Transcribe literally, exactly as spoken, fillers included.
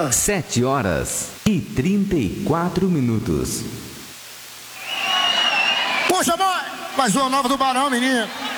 Sete horas e trinta e quatro minutos. Puxa, boy! Mais uma nova do Barão, menino.